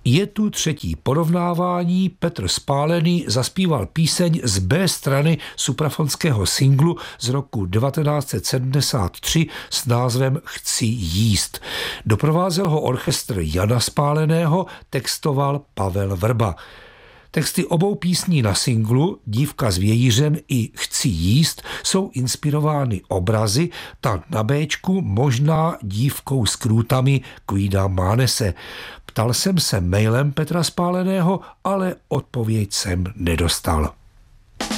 Je tu třetí porovnávání. Petr Spálený zaspíval píseň z B strany suprafonského singlu z roku 1973 s názvem Chci jíst. Doprovázel ho orchestr Jana Spáleného, textoval Pavel Vrba. Texty obou písní na singlu Dívka s vějířem i Chci jíst jsou inspirovány obrazy, ta na béčku možná dívkou s krůtami Guida Manese. Ptal jsem se mailem Petra Spáleného, ale odpověď jsem nedostal.